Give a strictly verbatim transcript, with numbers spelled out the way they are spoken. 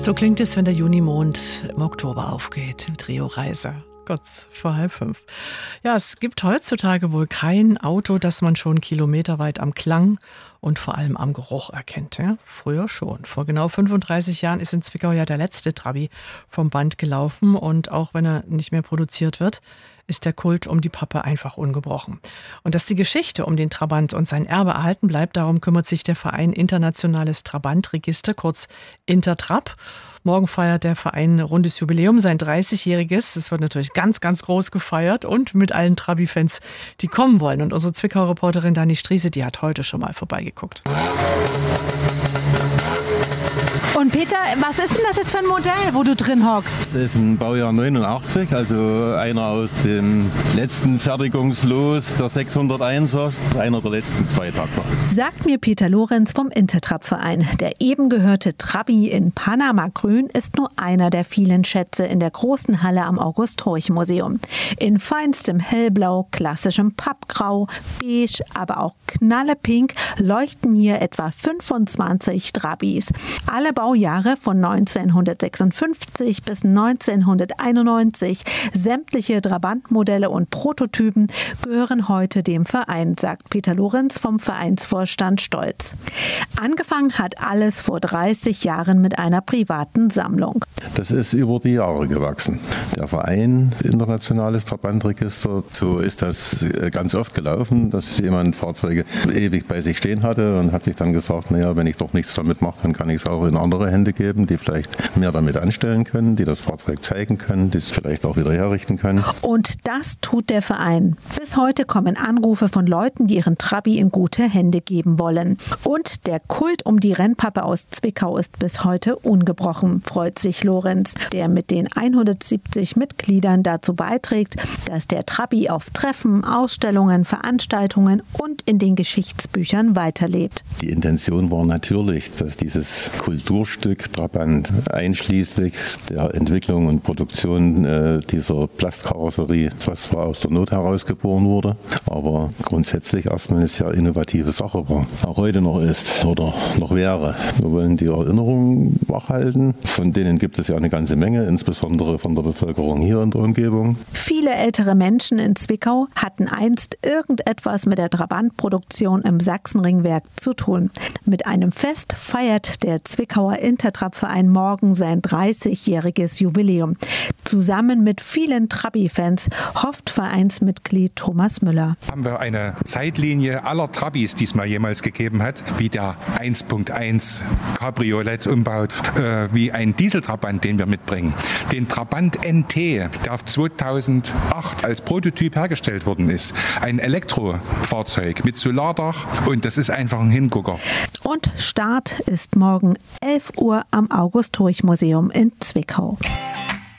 So klingt es, wenn der Junimond im Oktober aufgeht, mit Rio Reiser. Kurz vor halb fünf. Ja, es gibt heutzutage wohl kein Auto, das man schon kilometerweit am Klang und vor allem am Geruch erkennt. Ja? Früher schon. Vor genau fünfunddreißig Jahren ist in Zwickau ja der letzte Trabi vom Band gelaufen. Und auch wenn er nicht mehr produziert wird, ist der Kult um die Pappe einfach ungebrochen. Und dass die Geschichte um den Trabant und sein Erbe erhalten bleibt, darum kümmert sich der Verein Internationales Trabantregister, kurz Intertrab. Morgen feiert der Verein ein rundes Jubiläum, sein dreißigjähriges. Es wird natürlich ganz, ganz groß gefeiert und mit allen Trabi-Fans, die kommen wollen. Und unsere Zwickau-Reporterin Dani Striese, die hat heute schon mal vorbeigeguckt. Und Peter, was ist denn das jetzt für ein Modell, wo du drin hockst? Das ist ein Baujahr neunundachtzig, also einer aus dem letzten Fertigungslos der sechshunderteiner, einer der letzten Zweitakter. Sagt mir Peter Lorenz vom Intertrab-Verein. Der eben gehörte Trabi in Panama-Grün ist nur einer der vielen Schätze in der großen Halle am August-Horch-Museum. In feinstem Hellblau, klassischem Pappgrau, beige, aber auch knallepink leuchten hier etwa fünfundzwanzig Trabis. Alle Baujahre von neunzehnhundertsechsundfünfzig bis neunzehnhunderteinundneunzig, sämtliche Trabant-Modelle und Prototypen gehören heute dem Verein, sagt Peter Lorenz vom Vereinsvorstand stolz. Angefangen hat alles vor dreißig Jahren mit einer privaten Sammlung. Das ist über die Jahre gewachsen. Der Verein Internationales Trabantregister, so ist das ganz oft gelaufen, dass jemand Fahrzeuge ewig bei sich stehen hatte und hat sich dann gesagt, naja, wenn ich doch nichts damit mache, dann kann ich es auch in andere Hände geben, die vielleicht mehr damit anstellen können, die das Fahrzeug zeigen können, die es vielleicht auch wieder herrichten können. Und das tut der Verein. Bis heute kommen Anrufe von Leuten, die ihren Trabi in gute Hände geben wollen. Und der Kult um die Rennpappe aus Zwickau ist bis heute ungebrochen, freut sich Lorenz, der mit den hundertsiebzig Mitgliedern dazu beiträgt, dass der Trabi auf Treffen, Ausstellungen, Veranstaltungen und in den Geschichtsbüchern weiterlebt. Die Intention war natürlich, dass dieses Kulturstück Trabant einschließlich der Entwicklung und Produktion äh, dieser Plastkarosserie, was zwar aus der Not herausgeboren wurde, aber grundsätzlich erstmal eine sehr innovative Sache war. Auch heute noch ist oder noch wäre. Wir wollen die Erinnerungen wachhalten. Von denen gibt es ja eine ganze Menge, insbesondere von der Bevölkerung hier in der Umgebung. Viele ältere Menschen in Zwickau hatten einst irgendetwas mit der Trabantproduktion im Sachsenringwerk zu tun. Mit einem Fest feiert der Zwickauer Intertrab-Verein morgen sein dreißigjähriges Jubiläum. Zusammen mit vielen Trabi-Fans hofft Vereinsmitglied Thomas Müller. Haben wir eine Zeitlinie aller Trabis, die es mal jemals gegeben hat, wie der eins Punkt eins Cabriolet umbaut, äh, wie ein Dieseltrabant, den wir mitbringen. Den Trabant N T, der zweitausendacht als Prototyp hergestellt worden ist. Ein Elektrofahrzeug mit Solardach und das ist einfach ein Hingucker. Und Start ist morgen elf Uhr am August-Horch-Museum in Zwickau.